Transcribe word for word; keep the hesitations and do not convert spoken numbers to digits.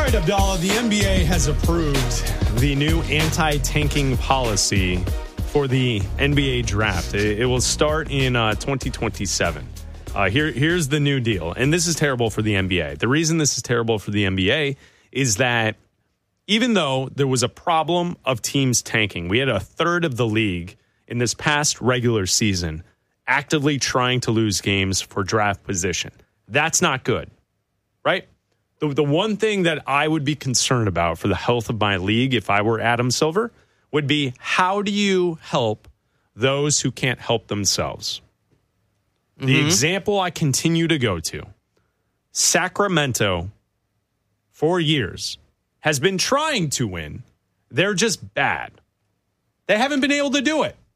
right, Abdallah, the N B A has approved the new anti-tanking policy for the N B A draft. It, it will start in uh, twenty twenty-seven. Uh, here, here's the new deal, and this is terrible for the N B A. The reason this is terrible for the N B A is that even though there was a problem of teams tanking, we had a third of the league in this past regular season actively trying to lose games for draft position. That's not good, right? The, the one thing that I would be concerned about for the health of my league if I were Adam Silver would be, how do you help those who can't help themselves? Mm-hmm. The example I continue to go to, Sacramento, for years, has been trying to win. They're just bad. They haven't been able to do it.